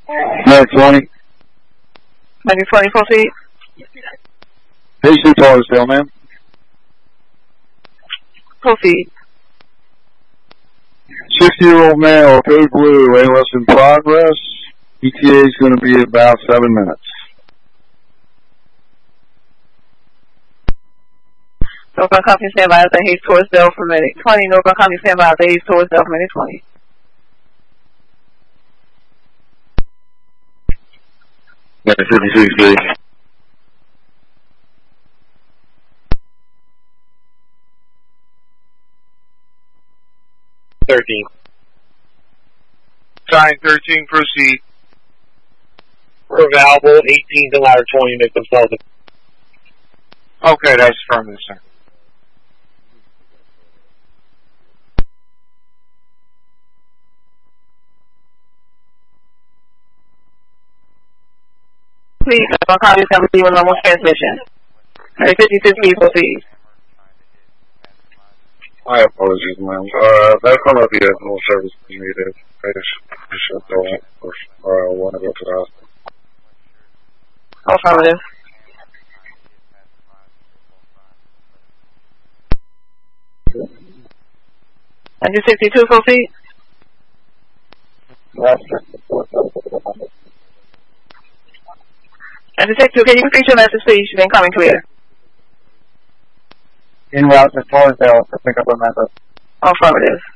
Medic 20. Medic 20, proceed. Patient Torresdale, ma'am. Proceed. 60-year-old male, code blue, ALS in progress. ETA is going to be about 7 minutes. Northbound copy, stand by at the Hayes Torresdale for Medic 20. Northbound copy, stand by at the Hayes Torresdale for Medic 20. Medic 56, please. Sign 13, proceed. Available 18 to ladder 20, make themselves. Okay, that's affirmative, sir. Please, Northbound copy, stand by with normal transmission. Medic 56, please proceed. My apologies, ma'am. That's going to be a no service needed. I should go or I want to go to the hospital. Affirmative. And 62, proceed. And 62, can you repeat your message, please? You've been coming clear. In route to Torresdale to pick up a message. Affirmative.